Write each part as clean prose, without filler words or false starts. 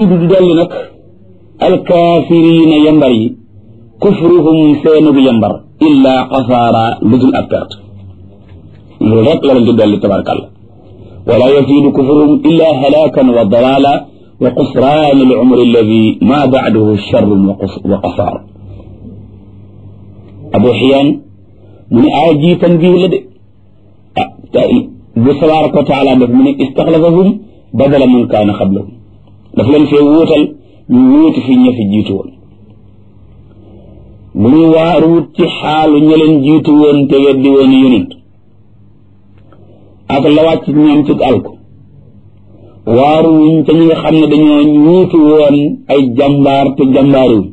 du dolli nag alkaafiriina yambar yi kufruhum seenugu yambar illa xasaara lu dul ak perte loolu rek la leen di dolli tabarkàlla wala yazidu kufruhum illa halaakan wa dalaala wa xusraan al umri alladi ma ba'dahu sharrun wa qasaar Abu Xiyaan mu ne aaya ji tanbiih la de bu tabaaraka wa taala def mu ne istaxlafahum badala man kaana xablahum daf leen fee wuutal ñu wuuti fi ña fi jiitu woon bu ñu waaruwut ci xaalu ña leen jiitu woon te weddi woon yonent ak la wàcc ñoom ci alko waaruwuñ te ñi nga xam ne dañoo ñuutu woon ay jàmbaar te jàmbaariwuñ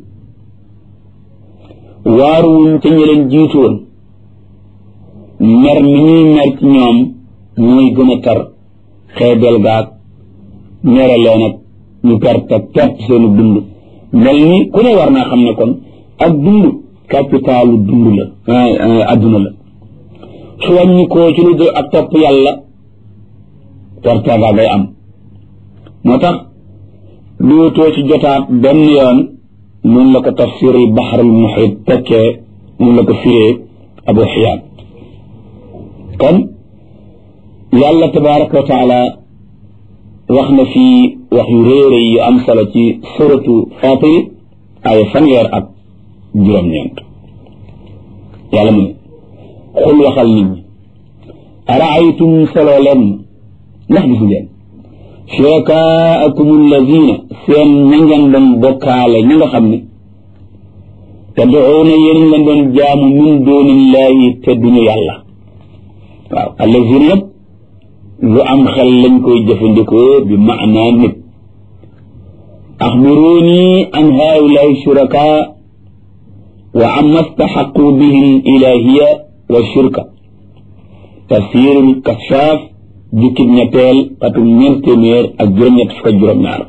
waaruwuñ te ña leen jiitu woon mer mi ñuy mer ci ñoom mooy gën a tar xeebel gaag mere leen ak ñu perte seenu dund mel ni ku ne war naa xam ne kon ak dund capitalu dund la adduna la su wàññi koo ci lu dul ak topp yàlla pertaga ngay am moo tax dootoo ci jotaat benn yoon noonu la ko tafsirul bahrul muhit tekkee noonu la ko firee Abu Xiyaan kon yàlla tabaraka wa taala wax na fii wax yu réere yu am solo ci suratu Faatiri ay fanweer ak juróom-ñeent yàlla mu ne xul waxal nit ñi araaytum solo leen ndax gis ngeen shurakaakum allazina seen ña ngeen doon bokkaale ña nga xam ne tad'uuna yéen leen doon jaamu min duunillahi te duñu yàlla waaw allazina yëpp lu am xel lañ koy jëfandikoo bi maanaa nit axbiruuni an haa'ulaa'i shurakaa wa amma staxaqu bihim ilaahiya wa shirka tafsiirul kashaaf jukkib ñetteel atum ñeent téeméer ak juróom-ñett fukk ak juróom-ñaar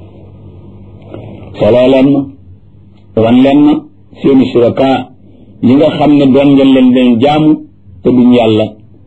soloo leen ma wan leen ma seeni shurakaa yi nga xam ne doon ngeen leen jaamu te duñ yàlla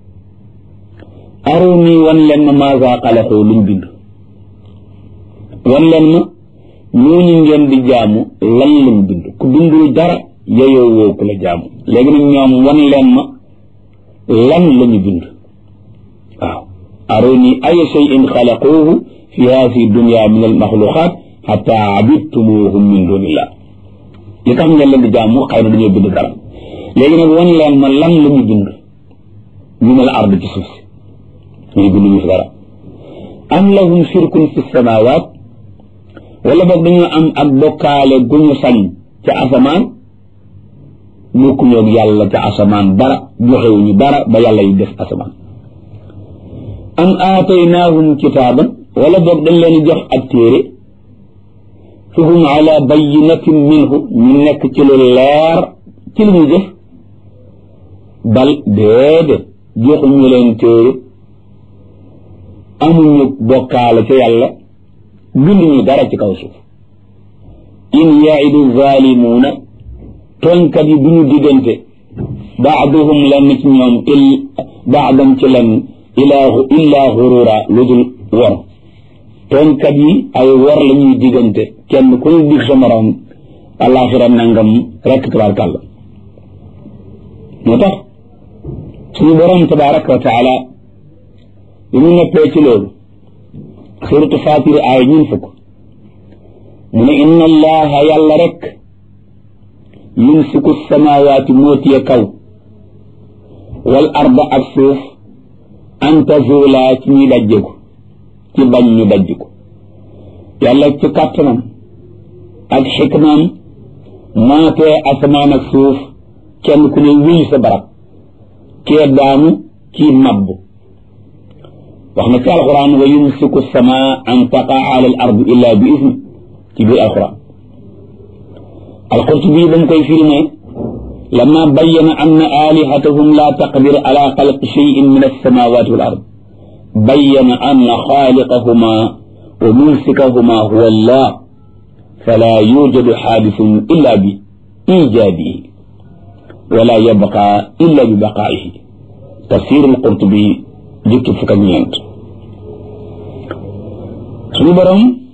aruni wan leen ma maaza xalaqu luñ bind wan leen ma ñooñu ngeen di jaamu lan lañ bind ku bindul dara yeyoo woo ku la jaamu léegi nag ñoom wan leen ma lan lañu bind waaw aruni ay shay'in xalaquhu fi haadihi dunya min al maxluqaat xata abidtumuhum min dunillah li tax ngeen leen di jaamu xëy na dañoo bind dara léegi nag wan leen ma lan lañu bind ñu mel ard ci suuf si ñuy bind ñu fi dara am lahum shirkun fi samawat wala boog dañoo am ak bokkaale gu ñu sañ ca asamaan bokkuñoog yàlla ca asamaan dara joxewuñu dara ba yàlla yu def asamaan am aataynaahum kitaaban wala boog dañ leen jox ak téere fa hum ala bayinatin minhu ñu nekk ci lu leer ci lu ñu def bal déedéet joxuñu leen téere amuñu bokkaale ca yàlla binduñu dara ci kaw suuf in yaidu zalimuuna tooñkat yi bu ñu diggante baaduhum lenn ci ñoom baadam ci lenn illaa xurura lu dul wor tooñkat yi ay wor la ñuy diggante kenn ku ñu dig sa morom alaxira nangam rekk tabaarkàlla moo tax suñu borom tabaraka wa taala bi mu neppee ci loolu suratu Faatir aaya ñun fukk mu ne inna allaha yàlla rek yumsiku samawaati moo tiye kaw wal arda ak suuf an tazula ci ñuy dajjeku ci bañ ñu dajjiku yàlla ci kàttanam ak xikmaam maatee asamaan ak suuf kenn ku ne wéy sa barab kee daanu kii mabb wax na ci alquran wa yumsiku samaa an taqaa ala al ard illa bi isni ci biir alquran alqurtubi ba mu koy firime lama bayyana anna alihatahum la taqdir ala xalqi cheyin min alsamawati wal ard bayyana anna xaaliqahuma wa mumsikahuma huwa allah fala yujadu xaadisun illa bi ijaadihi wala yabqa illa bi baqaa'ihi tafsir alqurtubi jukki fukk ak ñeent suñu borom